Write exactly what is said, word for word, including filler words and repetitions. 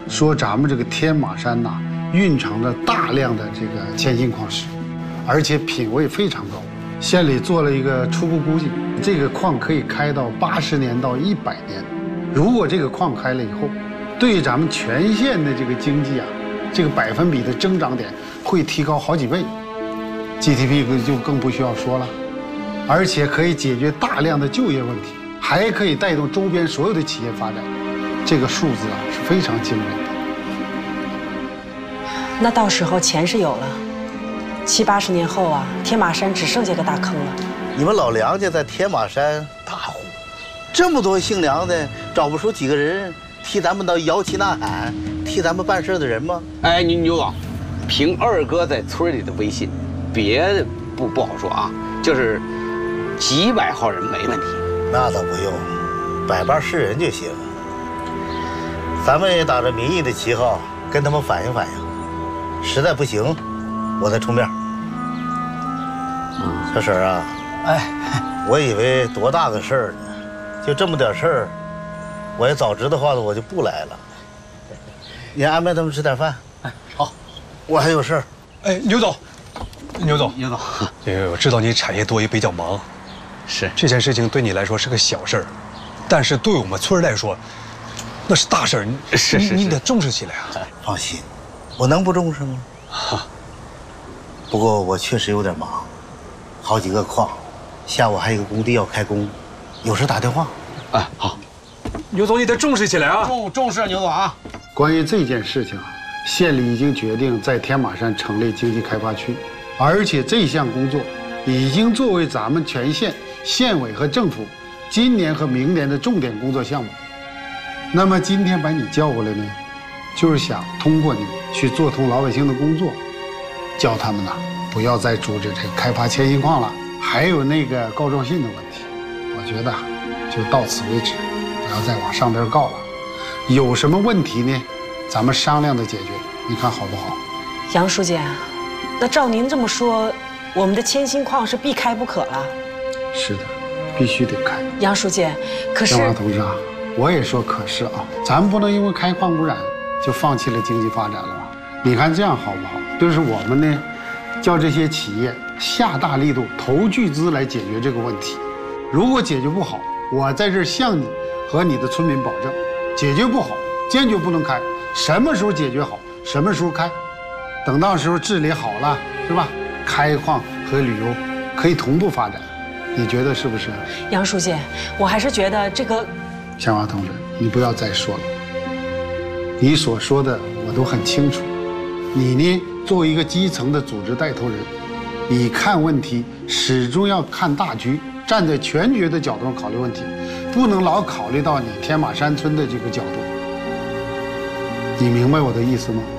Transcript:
说咱们这个天马山呐，蕴藏着大量的这个铅锌矿石，而且品位非常高。县里做了一个初步估计，这个矿可以开到八十年到一百年。如果这个矿开了以后，对咱们全县的这个经济啊，这个百分比的增长点会提高好几倍 ，G D P 就更不需要说了，而且可以解决大量的就业问题，还可以带动周边所有的企业发展。这个数字啊是非常惊人的。 那到时候钱是有了，七八十年后啊，天马山只剩下个大坑了。 你们老梁家在天马山大户，这么多姓梁的，找不出几个人替咱们到摇旗呐喊、替咱们办事的人吗？ 哎，牛牛总，凭二哥在村里的威信，别的不不好说啊，就是几百号人没问题。 那倒不用，百八是人就行。咱们也打着民意的旗号跟他们反映反映，实在不行，我再出面。小婶啊，哎，我以为多大个事儿呢，就这么点事儿，我也早知道的话，我就不来了。你安排他们吃点饭。哎，好，我还有事儿。 哎，牛总，牛总， 牛总， 因为我知道你产业多也比较忙， 是这件事情对你来说是个小事儿，但是对我们村来说，那是大事儿。 是是， 你得重视起来啊！ 放心，我能不重视吗？不过我确实有点忙，好几个矿，下午还有一个工地要开工，有事打电话。 哎，好， 牛总你得重视起来啊！ 重重视牛总啊！ 关于这件事情啊，县里已经决定在天马山成立经济开发区，而且这项工作已经作为咱们全县县委和政府今年和明年的重点工作项目。那么今天把你叫过来呢，就是想通过你去做通老百姓的工作，叫他们呐不要再阻止这个开发铅锌矿了，还有那个告状信的问题，我觉得就到此为止，不要再往上边告了。有什么问题呢，咱们商量着解决，你看好不好？ 杨书记，那照您这么说，我们的铅锌矿是必开不可了。 是的，必须得开。 杨书记，可是江华同志啊，我也说可是啊，咱不能因为开矿污染就放弃了经济发展了吧？你看这样好不好？就是我们呢，叫这些企业下大力度投巨资来解决这个问题。如果解决不好，我在这儿向你和你的村民保证，解决不好，坚决不能开。什么时候解决好，什么时候开。等到时候治理好了，是吧？开矿和旅游可以同步发展，你觉得是不是？ 杨书记，我还是觉得这个。 向华同志，你不要再说了。你所说的我都很清楚。你呢，作为一个基层的组织带头人，你看问题始终要看大局，站在全局的角度上考虑问题，不能老考虑到你天马山村的这个角度。你明白我的意思吗？